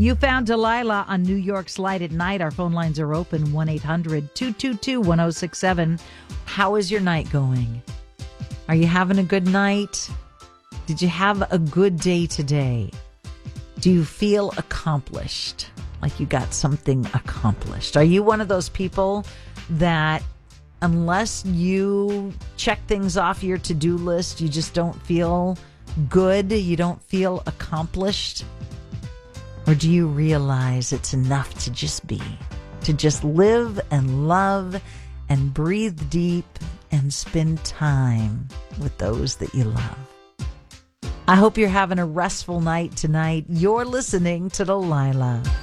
You found Delilah on New York's Light at Night. Our phone lines are open, 1-800-222-1067. How is your night going? Are you having a good night? Did you have a good day today? Do you feel accomplished? Like you got something accomplished? Are you one of those people that unless you check things off your to-do list, you just don't feel good? You don't feel accomplished? Or do you realize it's enough to just be, to just live and love and breathe deep and spend time with those that you love? I hope you're having a restful night tonight. You're listening to Delilah.